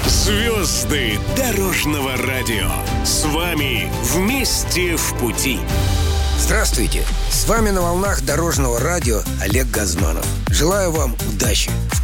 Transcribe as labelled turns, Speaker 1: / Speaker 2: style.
Speaker 1: Звезды дорожного радио. С вами вместе в пути.
Speaker 2: Здравствуйте! С вами на волнах Дорожного радио Олег Газманов. Желаю вам удачи